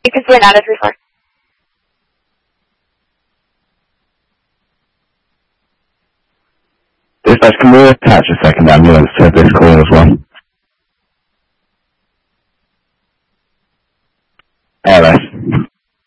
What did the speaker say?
Frequency and out of 3-4. Dispatch, can we attach a second ambulance to this call as well?